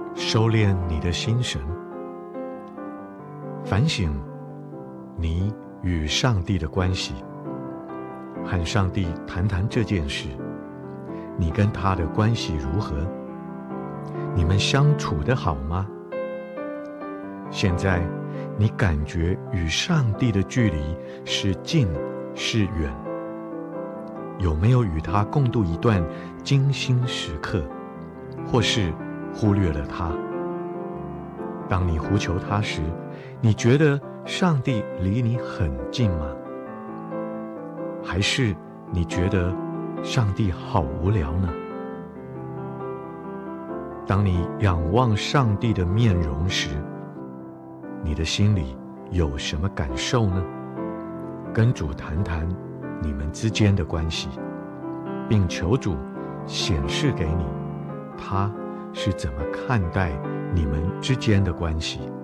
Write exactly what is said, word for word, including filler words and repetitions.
收敛你的心神，反省你与上帝的关系，和上帝谈谈这件事，你跟他的关系如何？你们相处得好吗？现在你感觉与上帝的距离是近是远？有没有与他共度一段精心时刻，或是忽略了他？当你呼求他时，你觉得上帝离你很近吗？还是你觉得上帝好无聊呢？当你仰望上帝的面容时，你的心里有什么感受呢？跟主谈谈你们之间的关系，并求主显示给你他是怎么看待你们之间的关系。